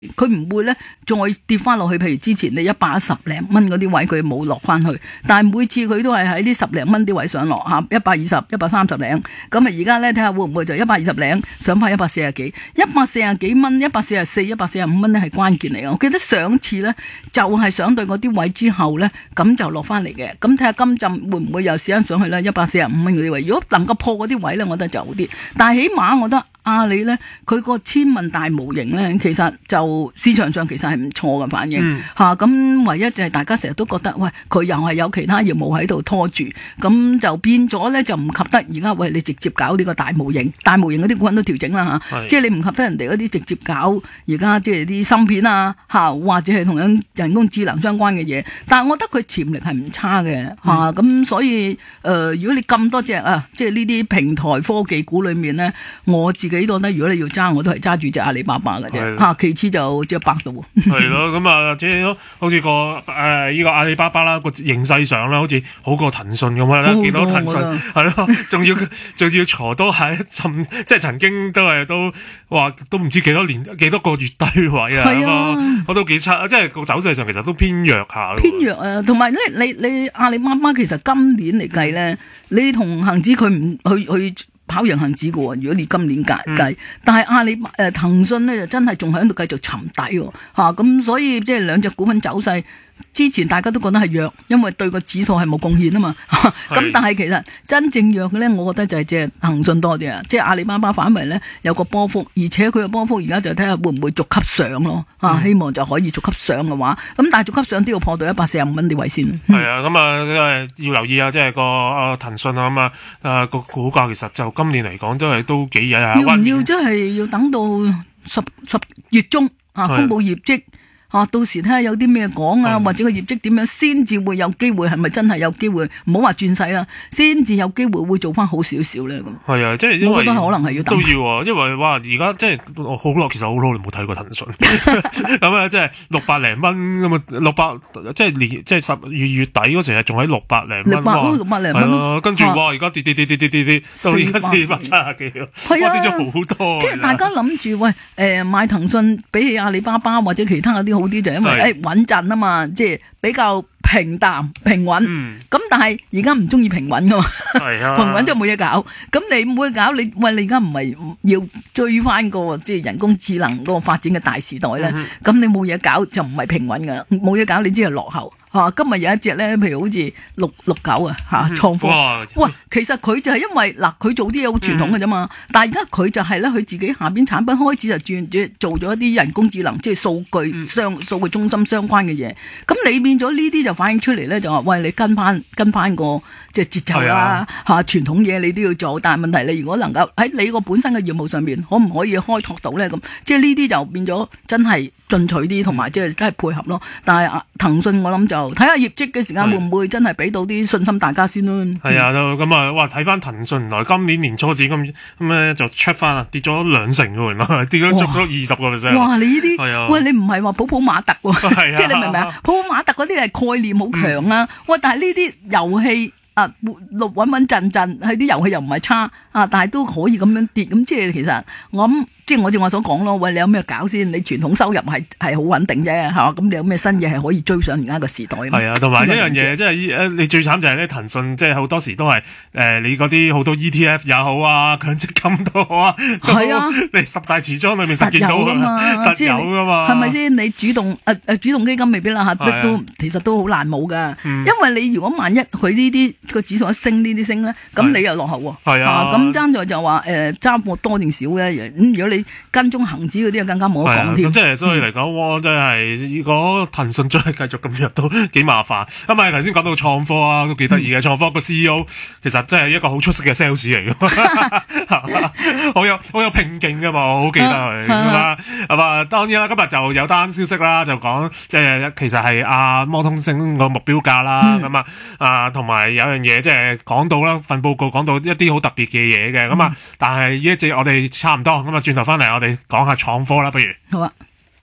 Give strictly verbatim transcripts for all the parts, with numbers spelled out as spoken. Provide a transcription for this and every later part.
佢唔會咧再跌翻落去，譬如之前你一百一十零蚊嗰啲位佢冇落翻去，但係每次佢都係喺啲十零蚊啲位上落嚇，一百二十、一百三十零，咁啊而家咧睇下會唔會就一百二十零上翻一百四十幾、一百四十幾蚊、一百四十四、一百四十五蚊咧係關鍵嚟嘅。我記得上次咧就係、是、上對嗰啲位之後咧，咁就落翻嚟嘅。咁睇下今陣會唔會又試翻上去咧？一百四十五蚊嗰啲位，如果能夠破嗰啲位咧，我覺得就好啲。但係起碼我覺得。阿里咧，佢個千問大模型咧，其實就市場上其實係唔錯嘅反應嚇。咁、嗯啊、唯一就係大家成日都覺得，喂，佢又係有其他業務喺度拖住，咁就變咗咧就唔及得而家。喂，你直接搞呢個大模型，大模型嗰啲股份都調整啦嚇，即係你唔及得人哋嗰啲直接搞而家即係啲芯片啊嚇，或者係同樣人工智能相關嘅嘢。但係我覺得佢潛力係唔差嘅嚇，咁、嗯啊、所以誒、呃，如果你咁多隻啊，即係呢啲平台科技股裏面咧，我自幾多咧？如果你要揸，我都係揸住隻阿里巴巴嘅啫。嚇，其次就隻百度。 係咯，咁啊，即係好似個誒依個阿里巴巴啦，個形勢上啦，好似好過騰訊咁樣啦。見到騰訊係咯，仲要仲要坐多喺一陣，即係曾經都係都話都唔知幾多年幾多個月低位啊。係啊，我都幾差，即係個走勢上其實都偏弱下。 偏弱啊，同埋咧，你你阿里巴巴其實今年嚟計咧，你同恒指佢唔去去。去跑贏恒指嘅喎，如果你今年計計，嗯、但係阿里誒騰訊咧就真係仲喺度繼續沉底喎嚇，咁所以即係兩隻股份走勢。之前大家都覺得係弱，因為對個指數係冇貢獻啊嘛。咁但係其實真正弱嘅咧，我覺得就係隻騰訊多啲啊。即係阿里巴巴反為咧有個波幅，而且佢個波幅而家就睇下會唔會逐級上咯。啊、嗯，希望就可以逐級上嘅話，咁但係逐級上都要破到一百四十五蚊啲位先。係、 嗯、啊，咁啊要留意啊，即係個啊騰訊啊咁啊誒個股價其實就今年嚟講都係都幾曳啊。 要唔要即係要等到十十月中啊公佈業績？啊！到時睇下有啲咩講啊，或者個業績點樣，先至會有機會，係咪真係有機會？唔好話轉勢啦，先至有機會會做翻好少少咧咁。 係啊，即係因為我覺得可能係要等都要啊，因為哇，而家即係我好耐，其實好耐冇睇過騰訊咁啊，即係六百零蚊咁啊，六百即係年即係十月月底嗰時係仲喺六百零蚊， 六百六百零蚊， 跟住哇，而家跌跌跌跌跌跌跌到而家四百七十幾， 係啊， 跌咗好多。 即係大家諗住喂，誒買騰訊比起阿里巴巴或者其他嗰啲好啲，就因為誒穩陣啊嘛，即係比較平淡平穩。咁、嗯、但係而家唔中意平穩噶嘛，啊、平穩就冇嘢搞。咁你冇嘢搞，你喂你而家唔係要追翻個即係人工智能嗰個發展嘅大時代咧？咁、嗯、你冇嘢搞就唔係平穩噶，冇嘢搞你知係落後。啊！今日有一隻咧，譬如好似六六九啊，嚇創科。喂，其實佢就係因為嗱，佢做啲嘢好傳統嘅啫嘛。嗯、但係而家佢就係咧，佢自己下邊產品開始就轉做咗一啲人工智能，即係數據相、嗯、數據中心相關嘅嘢。咁你變咗呢啲就反映出嚟咧，就話喂，你跟翻跟翻個即係節奏啦嚇、啊，傳統嘢你都要做。但係問題你如果能夠喺你個本身嘅業務上邊，可唔可以開拓到咧？咁即係呢啲就變咗真係進取啲，同埋即係梗係配合咯。但係啊，騰訊我諗就睇下業績嘅時間會唔會真係俾到啲信心大家先咯。 係啊，咁啊，哇！睇翻騰訊，原來今年年初至咁咁咧就 check 翻啊，跌咗兩成嘅，原來跌咗足足二十個 percent。 哇！你呢啲，啊、喂，你唔係話普普馬特喎，啊、即係你明唔明啊？普普馬特嗰啲係概念好強啊。嗯、喂，但係呢啲遊戲啊，穩穩陣陣，佢啲遊戲又唔係差啊，但係都可以咁樣跌，咁即係其實我諗。即係我正話所講咯，喂，你有咩搞先？你傳統收入係係好穩定啫，係嘛？咁你有咩新嘢係可以追上而家個時代？ 係啊，同埋一樣嘢，即係誒，你最慘就係咧，騰訊即係好多時都係誒、呃，你嗰啲好多 E T F 也好啊，強積金都好啊，係啊，你十大持倉裏面實見到噶嘛，實有噶嘛， 係咪先？你主動誒誒、呃，主動基金未必啦吓，都、啊、都其實都好難冇噶，嗯、因為你如果萬一佢呢啲個指數一升呢啲升咧，咁你又落後喎，係啊，咁爭在就話誒揸貨多定少咧？咁如果你跟蹤恒指嗰啲更加冇得講添。咁即係所以嚟講，哇！真係如果騰訊再繼續咁弱都幾麻煩。咁啊，頭先講到創科啊，都幾得意嘅。創科個 C E O 其實真係一個好出色嘅 sales 嚟嘅，好有好有拼勁㗎嘛，我好記得佢。咁啊，係嘛？當然啦，今日就有單消息啦，就講即係其實係阿摩通升個目標價啦。咁啊啊，同埋有樣嘢即係講到啦，份報告講到一啲好特別嘅嘢嘅。咁啊，但係呢一節我哋差唔多。咁啊，轉頭翻嚟我哋講下創科啦，不如好啊！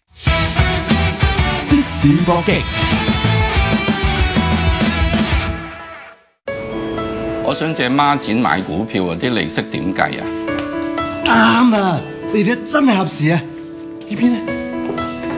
即時搏擊， 我想借孖展買股票啊，啲利息點計啊？ 啱啊！你哋真係合時啊！呢邊咧？